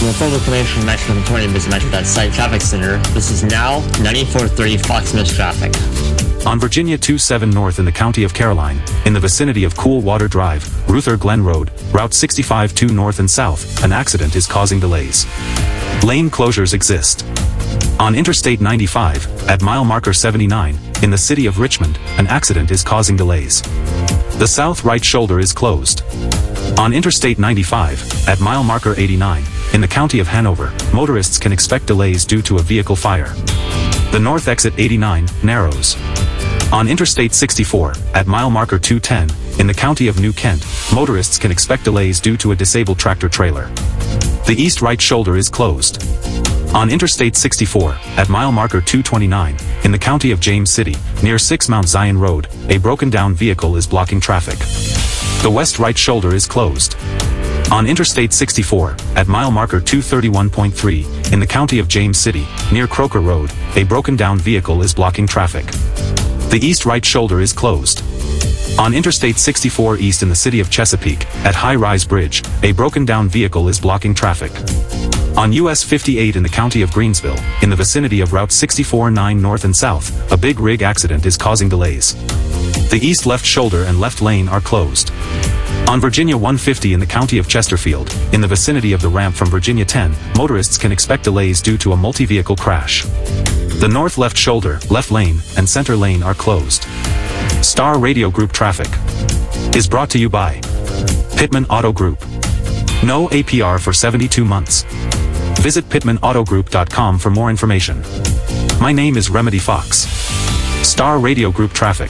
For full information on Metro 20, visit Metro.site traffic center. This is now 94.3 Fox News traffic. On Virginia 27 North in the county of Caroline, in the vicinity of Coolwater Drive, Ruther Glen Road, Route 65 2 North and South, an accident is causing delays. Lane closures exist. On Interstate 95, at mile marker 79, in the city of Richmond, an accident is causing delays. The south right shoulder is closed. On Interstate 95, at mile marker 89, in the county of Hanover, motorists can expect delays due to a vehicle fire. The north exit 89 narrows. On Interstate 64, at mile marker 210, in the county of New Kent, motorists can expect delays due to a disabled tractor-trailer. The east right shoulder is closed. On Interstate 64, at mile marker 229, in the county of James City, near 6 Mount Zion Road, a broken-down vehicle is blocking traffic. The west right shoulder is closed. On Interstate 64, at mile marker 231.3, in the county of James City, near Croker Road, a broken-down vehicle is blocking traffic. The east right shoulder is closed. On Interstate 64 East in the city of Chesapeake, at High Rise Bridge, a broken-down vehicle is blocking traffic. On US 58 in the county of Greensville, in the vicinity of Route 64-9 North and South, a big rig accident is causing delays. The east left shoulder and left lane are closed. On Virginia 150 in the county of Chesterfield, in the vicinity of the ramp from Virginia 10, motorists can expect delays due to a multi-vehicle crash. The north left shoulder, left lane, and center lane are closed. Star Radio Group traffic is brought to you by Pittman Auto Group. No APR for 72 months. Visit pittmanautogroup.com for more information. My name is Remedy Fox. Star Radio Group traffic.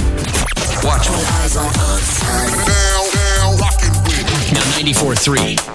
Watch me. Now 94.3.